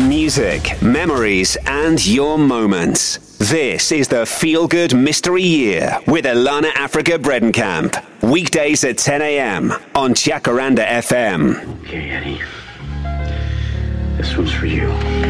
music, memories, and your moments. This is the Feel Good Mystery Year with Ilana Africa Bredenkamp. Weekdays at 10 a.m. on Jacaranda FM. Okay, Eddie. This one's for you.